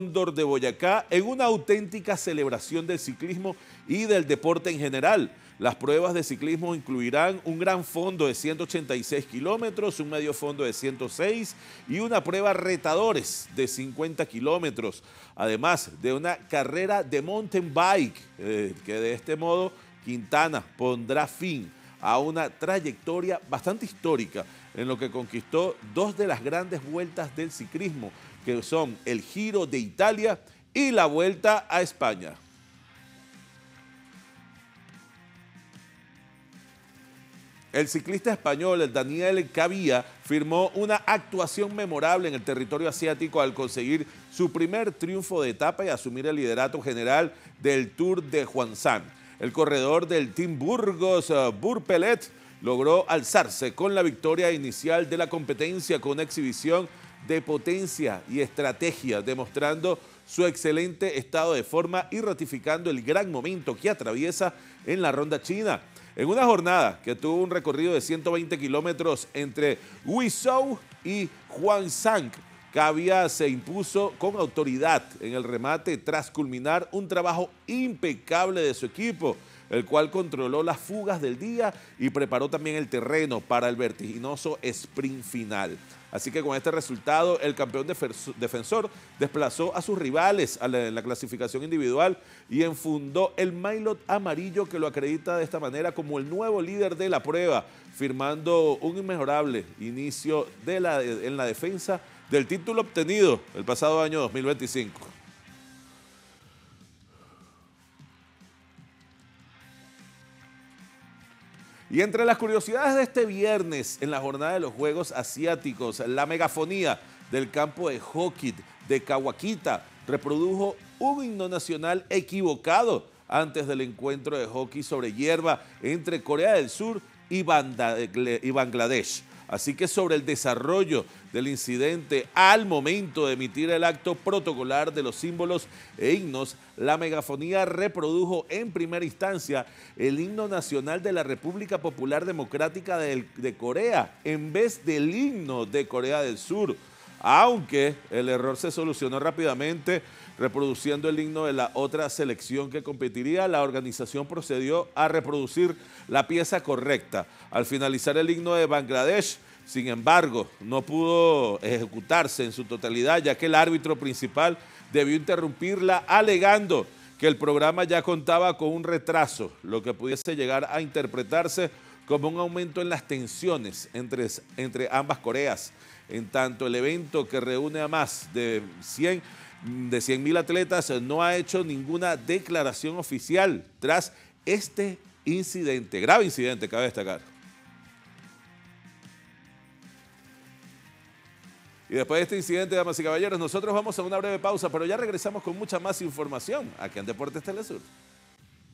Cóndor de Boyacá en una auténtica celebración del ciclismo y del deporte en general. Las pruebas de ciclismo incluirán un gran fondo de 186 kilómetros, un medio fondo de 106 y una prueba retadores de 50 kilómetros, además de una carrera de mountain bike, que de este modo Quintana pondrá fin a una trayectoria bastante histórica en lo que conquistó dos de las grandes vueltas del ciclismo, que son el Giro de Italia y la Vuelta a España. El ciclista español, el Daniel Cavia, firmó una actuación memorable en el territorio asiático al conseguir su primer triunfo de etapa y asumir el liderato general del Tour de Hwangshan. El corredor del Team Burgos, Burpelet, logró alzarse con la victoria inicial de la competencia con una exhibición de potencia y estrategia, demostrando su excelente estado de forma y ratificando el gran momento que atraviesa en la ronda china. En una jornada que tuvo un recorrido de 120 kilómetros entre Guizhou y Hwangshan, Cavia se impuso con autoridad en el remate tras culminar un trabajo impecable de su equipo, el cual controló las fugas del día y preparó también el terreno para el vertiginoso sprint final. Así que con este resultado, el campeón defensor desplazó a sus rivales en la clasificación individual y enfundó el maillot amarillo, que lo acredita de esta manera como el nuevo líder de la prueba, firmando un inmejorable inicio en la defensa del título obtenido el pasado año 2025. Y entre las curiosidades de este viernes, en la jornada de los Juegos Asiáticos, la megafonía del campo de hockey de Kawakita reprodujo un himno nacional equivocado antes del encuentro de hockey sobre hierba entre Corea del Sur y Bangladesh. Así que sobre el desarrollo del incidente al momento de emitir el acto protocolar de los símbolos e himnos, la megafonía reprodujo en primera instancia el himno nacional de la República Popular Democrática de Corea en vez del himno de Corea del Sur, aunque el error se solucionó rápidamente reproduciendo el himno de la otra selección que competiría. La organización procedió a reproducir la pieza correcta. Al finalizar el himno de Bangladesh, sin embargo, no pudo ejecutarse en su totalidad, ya que el árbitro principal debió interrumpirla alegando que el programa ya contaba con un retraso, lo que pudiese llegar a interpretarse como un aumento en las tensiones entre ambas Coreas. En tanto, el evento, que reúne a más de 100.000 atletas, no ha hecho ninguna declaración oficial tras este incidente, grave incidente, cabe destacar. Y después de este incidente, damas y caballeros, nosotros vamos a una breve pausa, pero ya regresamos con mucha más información aquí en Deportes Telesur.